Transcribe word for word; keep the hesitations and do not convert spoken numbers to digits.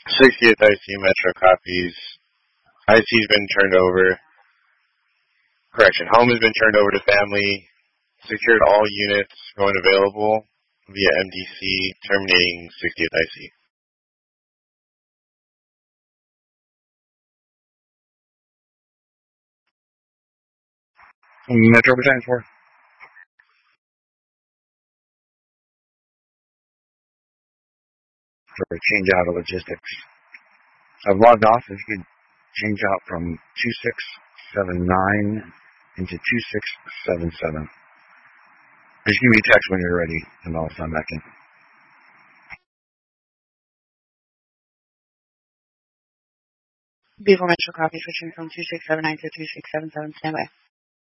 sixtieth I C Metro copies. I C's been turned over. Correction, home has been turned over to family. Secured all units going available via M D C, terminating sixtieth I C. Metro Battalion four. For a change out of logistics. I've logged off. If you could change out from two six seven nine into two six seven seven. Just give me a text when you're ready, and I'll sign back in. B four Metro copy, switching from two six seven nine to two six seven seven. Stand by.